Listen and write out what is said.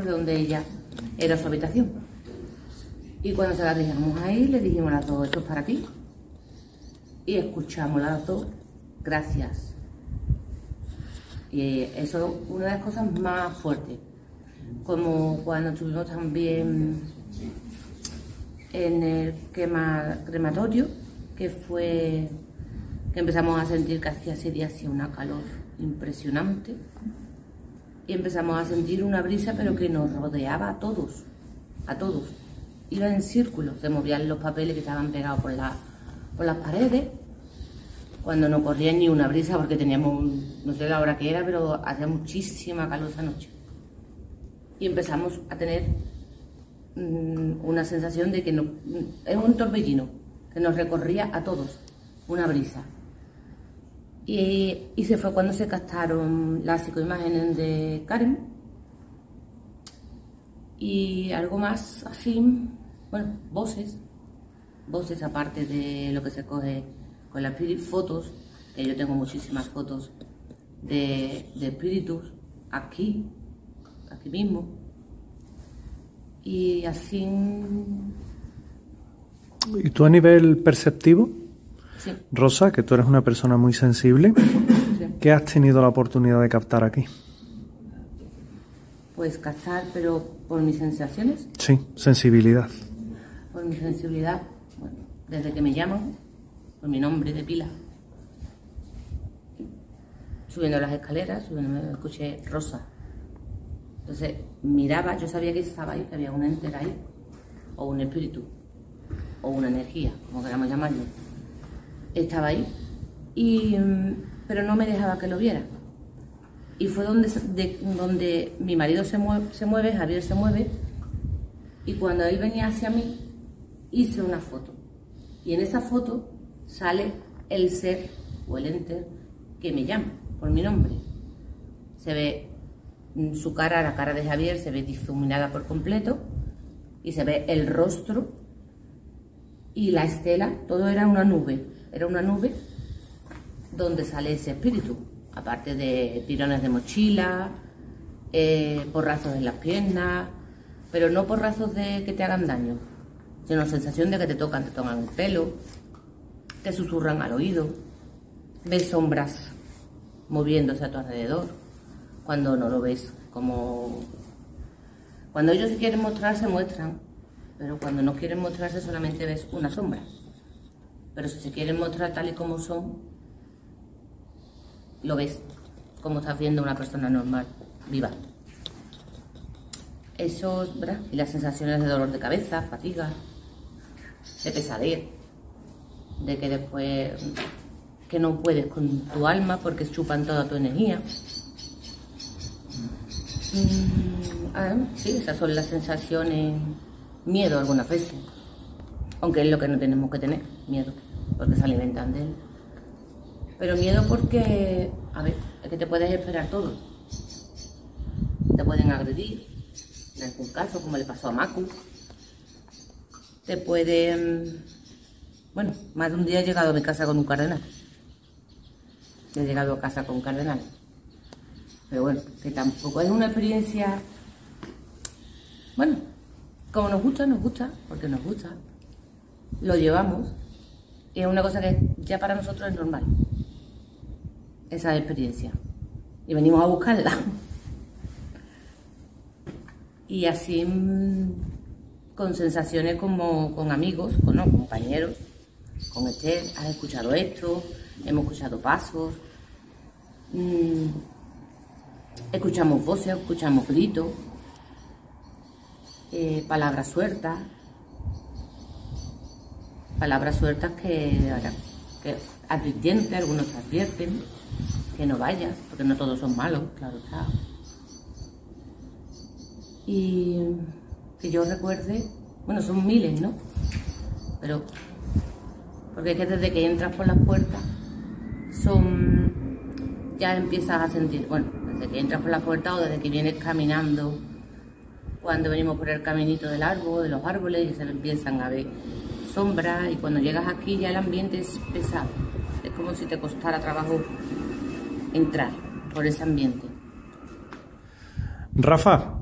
de donde ella era su habitación. Y cuando se la dejamos ahí, le dijimos a las dos, esto es para ti. Y escuchamos las dos, gracias. Y eso es una de las cosas más fuertes. Como cuando estuvimos también en el crematorio, que fue que empezamos a sentir que hacía ese día hacía una calor impresionante. Y empezamos a sentir una brisa, pero que nos rodeaba a todos. A todos. Iba en círculos, se movían los papeles que estaban pegados por las paredes. Cuando no corría ni una brisa, porque teníamos, no sé la hora que era, pero hacía muchísima calor esa noche. Y empezamos a tener una sensación de que es un torbellino, que nos recorría a todos, una brisa. Y se fue cuando se captaron las psicoimágenes de Karen. Y algo más así, bueno, voces aparte de lo que se coge con la Spirit, fotos, que yo tengo muchísimas fotos de espíritus aquí mismo. Y así... ¿Y tú a nivel perceptivo? Sí. Rosa, que tú eres una persona muy sensible, Sí. ¿qué has tenido la oportunidad de captar aquí? Pues captar, pero por mis sensaciones. Sí, sensibilidad. Por mi sensibilidad, bueno, desde que me llaman, por mi nombre de pila, subiendo las escaleras, me escuché Rosa. Entonces miraba, yo sabía que estaba ahí, que había un ente ahí, o un espíritu, o una energía, como queramos llamarlo. Estaba ahí, pero no me dejaba que lo viera. Y fue donde mi marido se mueve, Javier se mueve, y cuando él venía hacia mí, hice una foto. Y en esa foto sale el ser o el ente que me llama por mi nombre. Se ve su cara, la cara de Javier, se ve difuminada por completo, y se ve el rostro y la estela, todo era una nube donde sale ese espíritu. Aparte de tirones de mochila, porrazos en las piernas, pero no porrazos de que te hagan daño, sino sensación de que te tocan el pelo, te susurran al oído, ves sombras moviéndose a tu alrededor, cuando no lo ves como... Cuando ellos se quieren mostrar, se muestran, pero cuando no quieren mostrarse solamente ves una sombra. Pero si se quieren mostrar tal y como son, lo ves, como estás viendo una persona normal, viva. Eso, ¿verdad? Y las sensaciones de dolor de cabeza, fatiga, de pesadez, de que después que no puedes con tu alma porque chupan toda tu energía. Sí, esas son las sensaciones. Miedo algunas veces, aunque es lo que no tenemos que tener, miedo, porque se alimentan de él. Pero miedo porque, a ver, es que te puedes esperar todo. Te pueden agredir, en algún caso, como le pasó a Macu. Te pueden... Bueno, más de un día he llegado a mi casa con un cardenal. He llegado a casa con un cardenal. Pero bueno, que tampoco es una experiencia... Bueno, como nos gusta, porque nos gusta. Lo llevamos. Y es una cosa que ya para nosotros es normal. Esa experiencia. Y venimos a buscarla. Y así con sensaciones como con amigos, con compañeros, con Esther, has escuchado esto, hemos escuchado pasos, escuchamos voces, escuchamos gritos, palabras sueltas que advirtientes, algunos te advierten que no vayas, porque no todos son malos, claro está. Y que yo recuerde, bueno, son miles, ¿no? Pero, porque es que desde que entras por las puertas, ya empiezas a sentir, bueno, desde que entras por la puerta o desde que vienes caminando, cuando venimos por el caminito del árbol, de los árboles, y se empiezan a ver sombras, y cuando llegas aquí ya el ambiente es pesado. Es como si te costara trabajo entrar por ese ambiente. Rafa,